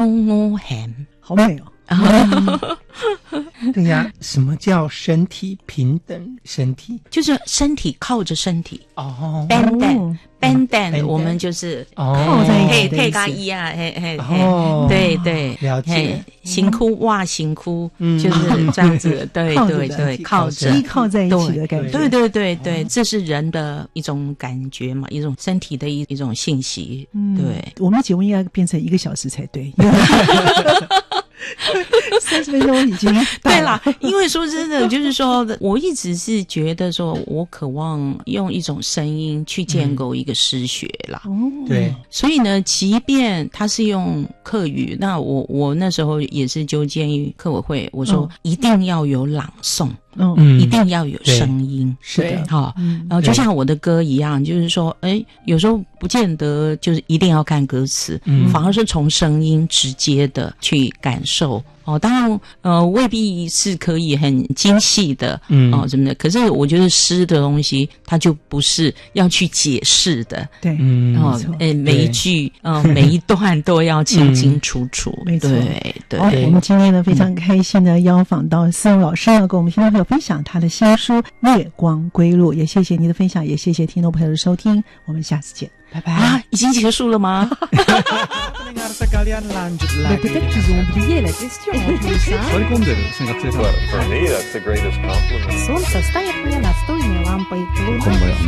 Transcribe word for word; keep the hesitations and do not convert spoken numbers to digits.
我喊， 好美哦。 对呀，什么叫身体平等？身体就是身体靠着身体哦 ，band down。band band down， down 我们就是靠在一起嘿的意思嘿加一啊，嘿嘿哦嘿，对对， 了解嘿，辛苦哇，辛苦， 嗯就是这样子，对靠着对对，靠着依靠在一起的感觉。 对对对对，这是人的一种感觉嘛，一种身体的一一种信息。 嗯， 对， 我们的节目应该变成一个小时才对。三十分钟已经对啦，因为说真的，就是说我一直是觉得说我渴望用一种声音去建构一个诗学啦。 哦， 对， 所以呢，即便他是用客语，那我我那时候也是就建议客委会，我说一定要有朗诵。 嗯嗯，一定要有声音， 是的， 好， 嗯然后就像我的歌一样，就是说，哎，有时候不见得就是一定要看歌词， 嗯， 反而是从声音直接的去感受。哦，当然，呃，未必是可以很精细的， 嗯， 哦，什么的。可是我觉得诗的东西，它就不是要去解释的， 对， 嗯， 哦，呃，每一句，呃，每一段都要清清楚楚， 没错， 对对。 好，我们今天呢非常开心的邀访到思荣老师呢，跟我们听众朋友分享他的新书《月光归路》，也谢谢你的分享，也谢谢听众朋友的收听，我们下次见，拜拜。 啊，已经结束了吗？ Peut-être qu'ils ont oublié la question en plus, hein? Well, for me, that's the greatest compliment. Солнце стоит мне настольной лампой. Comme